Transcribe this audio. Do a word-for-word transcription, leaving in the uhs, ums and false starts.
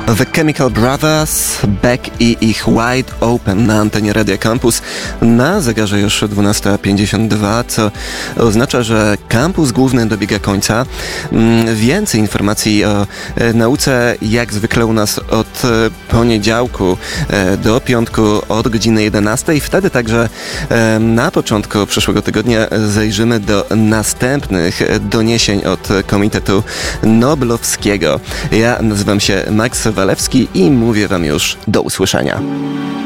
The Chemical Brothers, Beck i ich Wide Open na antenie Radia Campus. Na zegarze już dwunasta pięćdziesiąt dwa, co oznacza, że kampus główny dobiega końca. Więcej informacji o nauce jak zwykle u nas od poniedziałku do piątku od godziny jedenastej. Wtedy także na początku przyszłego tygodnia zajrzymy do następnych doniesień od Komitetu Noblowskiego. Ja nazywam się Max Walewski i mówię wam już do usłyszenia.